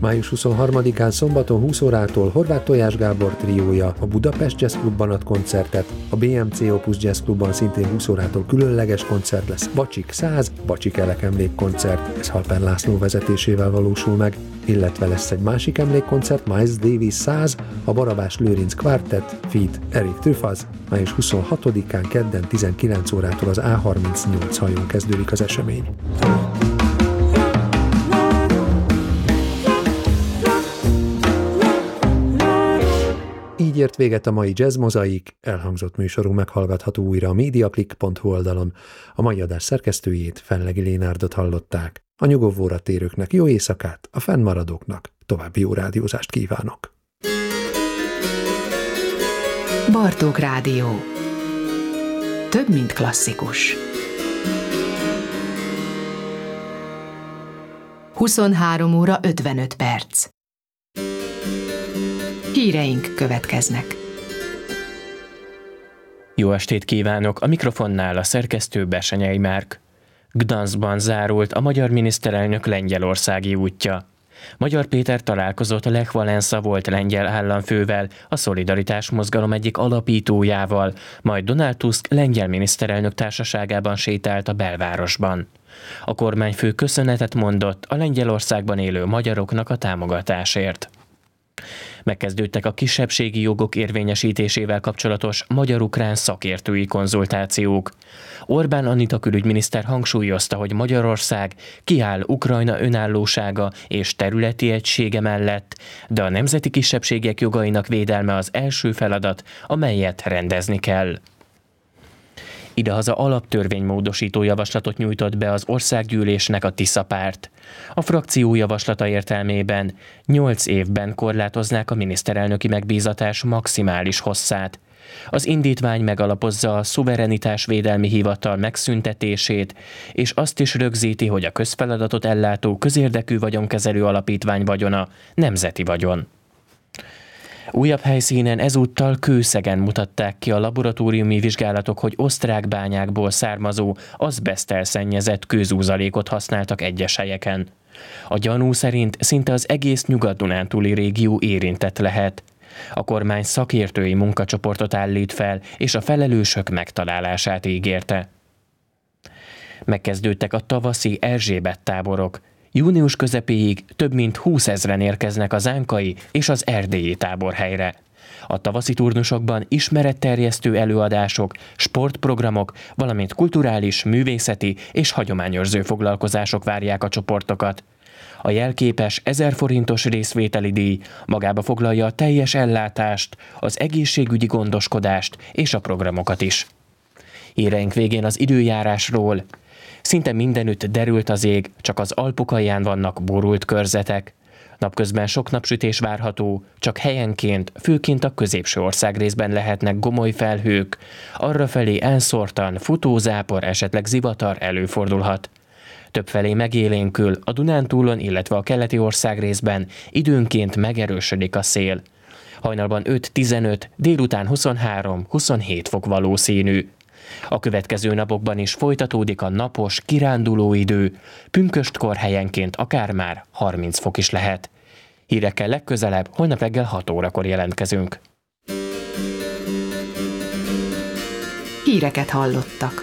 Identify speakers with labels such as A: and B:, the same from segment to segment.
A: Május 23-án szombaton 20 órától Horváth Tojás Gábor triója a Budapest Jazz Klubban ad koncertet, a BMC Opus Jazz Klubban szintén 20 órától különleges koncert lesz, Bacsik 100, Bacsik Elek emlékkoncert, ez Halper László vezetésével valósul meg, illetve lesz egy másik emlékkoncert, Miles Davis 100, a Barabás Lőrinc Quartet, feat. Erik Trüfaz. Május 26-án kedden 19 órától az A38 hajón kezdődik az esemény. Így ért véget a mai Jazz Mozaik, elhangzott műsorunk meghallgatható újra a mediaclick.hu oldalon. A mai adás szerkesztőjét, Fenlegi Lénárdot hallották. A nyugovóra térőknek jó éjszakát, a fennmaradóknak további jó rádiózást kívánok.
B: Bartók Rádió. Több, mint klasszikus. 23 óra 55 perc. Híreink következnek.
C: Jó estét kívánok! A mikrofonnál a szerkesztő Besenyei Márk. Gdanszban zárult a magyar miniszterelnök lengyelországi útja. Magyar Péter találkozott Lech Walesa volt lengyel államfővel, a Szolidaritás mozgalom egyik alapítójával, majd Donald Tusk lengyel miniszterelnök társaságában sétált a belvárosban. A kormányfő köszönetet mondott a Lengyelországban élő magyaroknak a támogatásért. Megkezdődtek a kisebbségi jogok érvényesítésével kapcsolatos magyar-ukrán szakértői konzultációk. Orbán Anita külügyminiszter hangsúlyozta, hogy Magyarország kiáll Ukrajna önállósága és területi egysége mellett, de a nemzeti kisebbségek jogainak védelme az első feladat, amelyet rendezni kell. Idehaza alaptörvénymódosító javaslatot nyújtott be az országgyűlésnek a Tisza párt. A frakció javaslata értelmében 8 évben korlátoznák a miniszterelnöki megbízatás maximális hosszát. Az indítvány megalapozza a szuverenitásvédelmi hivatal megszüntetését, és azt is rögzíti, hogy a közfeladatot ellátó közérdekű vagyonkezelő alapítvány vagyona nemzeti vagyon. Újabb helyszínen ezúttal Kőszegen mutatták ki a laboratóriumi vizsgálatok, hogy osztrák bányákból származó azbeszttel szennyezett kőzúzalékot használtak egyes helyeken. A gyanú szerint szinte az egész nyugat-dunántúli régió érintett lehet. A kormány szakértői munkacsoportot állít fel, és a felelősök megtalálását ígérte. Megkezdődtek a tavaszi Erzsébet táborok. Június közepéig több mint 20 000-en érkeznek az ánkai és az erdélyi táborhelyre. A tavaszi turnusokban ismeretterjesztő előadások, sportprogramok, valamint kulturális, művészeti és hagyományőrző foglalkozások várják a csoportokat. A jelképes 1000 forintos részvételi díj magába foglalja a teljes ellátást, az egészségügyi gondoskodást és a programokat is. Híreink végén az időjárásról. Szinte mindenütt derült az ég, csak az Alpok alján vannak borult körzetek. Napközben sok napsütés várható, csak helyenként, főként a középső országrészben lehetnek gomoly felhők, arrafelé elszórtan futózápor, esetleg zivatar előfordulhat. Többfelé megélénkül, a Dunántúlon, illetve a keleti országrészben időnként megerősödik a szél. Hajnalban 5-15, délután 23-27 fok valószínű. A következő napokban is folytatódik a napos, kiránduló idő, pünköstkor helyenként akár már 30 fok is lehet. Hírekkel legközelebb holnap reggel 6 órakor jelentkezünk.
B: Híreket hallottak.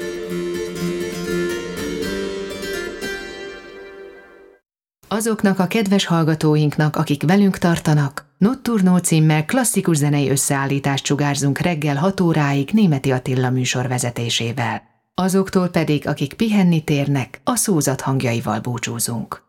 B: Azoknak a kedves hallgatóinknak, akik velünk tartanak, Notturno címmel klasszikus zenei összeállítást sugárzunk reggel 6 óráig Németi Attila műsor vezetésével. Azoktól pedig, akik pihenni térnek, a szózat hangjaival búcsúzunk.